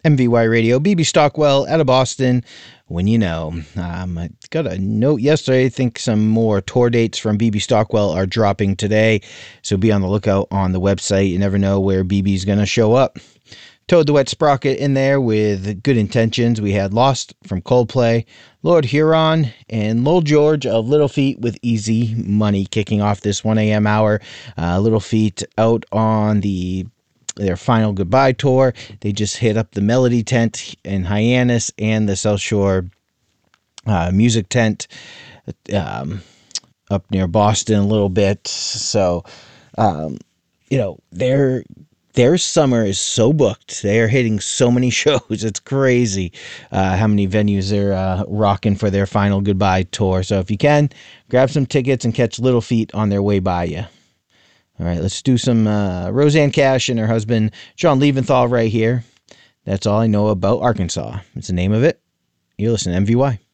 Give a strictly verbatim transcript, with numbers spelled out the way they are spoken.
M V Y Radio, B B Stockwell out of Boston. When you know, um, I got a note yesterday. I think some more tour dates from B B Stockwell are dropping today, so be on the lookout on the website. You never know where B B's going to show up. Toad the Wet Sprocket in there with Good Intentions. We had Lost from Coldplay, Lord Huron, and Lil George of Little Feat with Easy Money kicking off this one a.m. hour. Uh, Little Feat out on the their final goodbye tour. They just hit up the Melody Tent in Hyannis and the South Shore uh, Music Tent um, up near Boston a little bit. So, um, you know, their their summer is so booked. They are hitting so many shows. It's crazy uh, how many venues they're uh, rocking for their final goodbye tour. So if you can, grab some tickets and catch Little Feat on their way by you. All right, let's do some uh, Roseanne Cash and her husband, John Leventhal, right here. That's All I Know About Arkansas. It's the name of it. You're listening to M V Y.